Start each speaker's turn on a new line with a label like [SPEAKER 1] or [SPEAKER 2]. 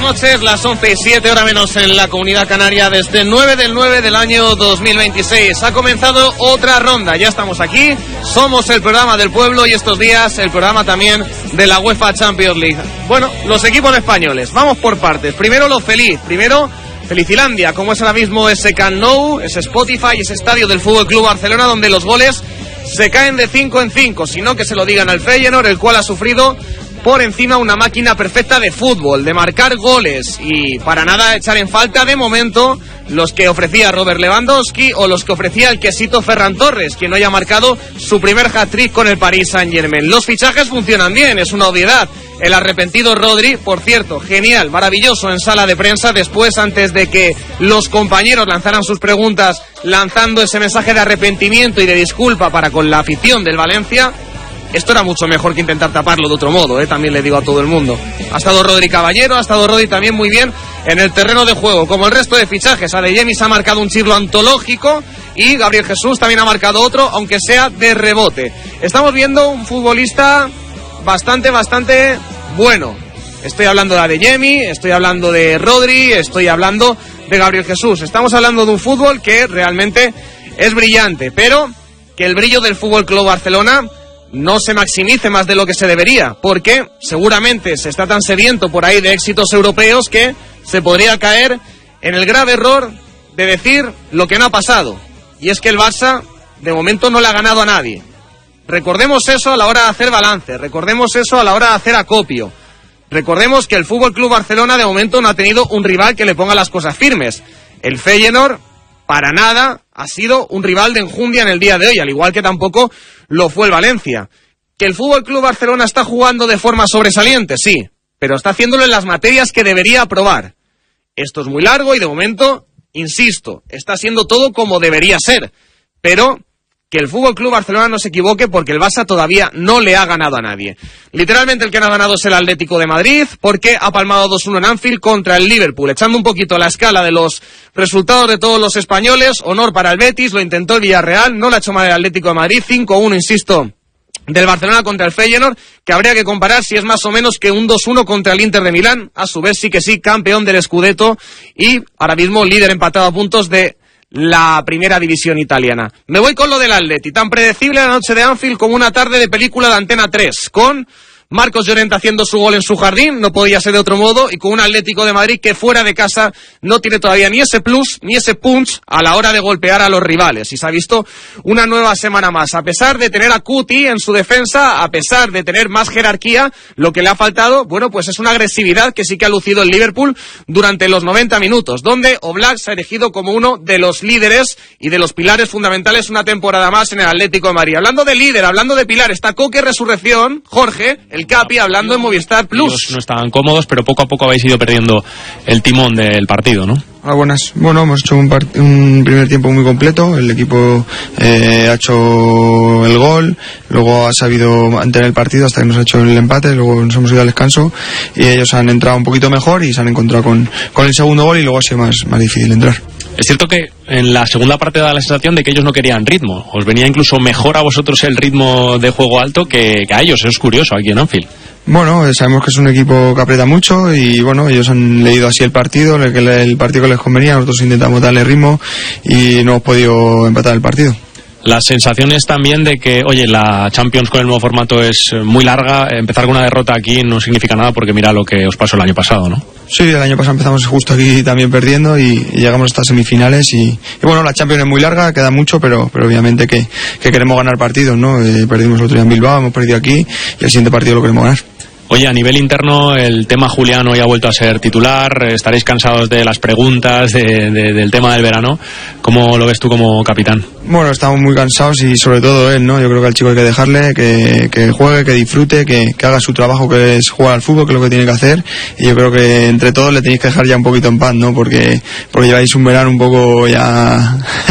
[SPEAKER 1] noches, las 11:07, hora menos en la Comunidad Canaria, desde 9 del 9 del año 2026. Ha comenzado otra ronda, ya estamos aquí, somos el programa del pueblo y estos días el programa también de la UEFA Champions League. Bueno, los equipos españoles, vamos por partes. Primero lo feliz, primero Felicilandia, como es ahora mismo ese Camp Nou, ese Spotify, ese estadio del Fútbol Club Barcelona, donde los goles se caen de 5 en 5, sino que se lo digan al Feyenoord, el cual ha sufrido por encima una máquina perfecta de fútbol, de marcar goles y para nada echar en falta de momento los que ofrecía Robert Lewandowski o los que ofrecía el quesito Ferran Torres, quien hoy ha marcado su primer hat-trick con el Paris Saint-Germain. Los fichajes funcionan bien, es una obviedad. El arrepentido Rodri, por cierto, genial, maravilloso en sala de prensa, después, antes de que los compañeros lanzaran sus preguntas, lanzando ese mensaje de arrepentimiento y de disculpa para con la afición del Valencia. Esto era mucho mejor que intentar taparlo de otro modo, también le digo a todo el mundo. Ha estado Rodri Caballero, ha estado Rodri también muy bien en el terreno de juego, como el resto de fichajes. Adeyemi se ha marcado un chirlo antológico y Gabriel Jesús también ha marcado otro, aunque sea de rebote. Estamos viendo un futbolista bastante bueno. Estoy hablando de Adeyemi, estoy hablando de Rodri, estoy hablando de Gabriel Jesús. Estamos hablando de un fútbol que realmente es brillante, pero que el brillo del Fútbol Club Barcelona no se maximice más de lo que se debería, porque seguramente se está tan sediento por ahí de éxitos europeos que se podría caer en el grave error de decir lo que no ha pasado, y es que el Barça de momento no le ha ganado a nadie. Recordemos eso a la hora de hacer balance, recordemos eso a la hora de hacer acopio, recordemos que el Fútbol Club Barcelona de momento no ha tenido un rival que le ponga las cosas firmes. El Feyenoord para nada ha sido un rival de enjundia en el día de hoy, al igual que tampoco lo fue el Valencia. ¿Que el Fútbol Club Barcelona está jugando de forma sobresaliente? Sí, pero está haciéndolo en las materias que debería aprobar. Esto es muy largo y de momento, insisto, está siendo todo como debería ser, pero que el Fútbol Club Barcelona no se equivoque, porque el Barça todavía no le ha ganado a nadie. Literalmente el que no ha ganado es el Atlético de Madrid, porque ha palmado 2-1 en Anfield contra el Liverpool, echando un poquito la escala de los resultados de todos los españoles. Honor para el Betis, lo intentó el Villarreal, no la ha hecho mal el Atlético de Madrid. 5-1, insisto, del Barcelona contra el Feyenoord, que habría que comparar si es más o menos que un 2-1 contra el Inter de Milán, a su vez sí que sí, campeón del Scudetto y ahora mismo líder empatado a puntos de la primera división italiana. Me voy con lo del Atleti, tan predecible la noche de Anfield como una tarde de película de Antena 3, con Marcos Llorente haciendo su gol en su jardín, no podía ser de otro modo, y con un Atlético de Madrid que fuera de casa no tiene todavía ni ese plus, ni ese punch a la hora de golpear a los rivales, y se ha visto una nueva semana más. A pesar de tener a Cuti en su defensa, a pesar de tener más jerarquía, lo que le ha faltado, bueno, pues es una agresividad que sí que ha lucido el Liverpool durante los 90 minutos, donde Oblak se ha elegido como uno de los líderes y de los pilares fundamentales una temporada más en el Atlético de Madrid. Hablando de líder, hablando de pilar, está Coque Resurrección, Jorge, el Capi, hablando en Movistar Plus.
[SPEAKER 2] Ellos no estaban cómodos, pero poco a poco habéis ido perdiendo el timón del partido, ¿no?
[SPEAKER 3] Buenas. Bueno, hemos hecho un primer tiempo muy completo. El equipo ha hecho el gol, luego ha sabido mantener el partido hasta que nos ha hecho el empate, luego nos hemos ido al descanso y ellos han entrado un poquito mejor y se han encontrado con el segundo gol y luego ha sido más difícil entrar.
[SPEAKER 2] Es cierto que en la segunda parte da la sensación de que ellos no querían ritmo. Os venía incluso mejor a vosotros el ritmo de juego alto que a ellos. Eso es curioso aquí en Anfield.
[SPEAKER 3] Bueno, sabemos que es un equipo que aprieta mucho y bueno, ellos han leído así el partido que les convenía. Nosotros intentamos darle ritmo y no hemos podido empatar el partido.
[SPEAKER 2] Las sensaciones también de que, oye, la Champions con el nuevo formato es muy larga. Empezar con una derrota aquí no significa nada, porque mira lo que os pasó el año pasado, ¿no?
[SPEAKER 3] Sí, el año pasado empezamos justo aquí también perdiendo y llegamos hasta semifinales y bueno, la Champions es muy larga, queda mucho, pero obviamente que queremos ganar partidos, ¿no? Perdimos el otro día en Bilbao, hemos perdido aquí y el siguiente partido lo queremos ganar.
[SPEAKER 2] Oye, a nivel interno, el tema Julián hoy ha vuelto a ser titular. Estaréis cansados de las preguntas, del tema del verano. ¿Cómo lo ves tú como capitán?
[SPEAKER 3] Bueno, estamos muy cansados y sobre todo él, ¿no? Yo creo que al chico hay que dejarle, que juegue, que disfrute, que haga su trabajo, que es jugar al fútbol, que es lo que tiene que hacer. Y yo creo que entre todos le tenéis que dejar ya un poquito en paz, ¿no? Porque lleváis un verano un poco ya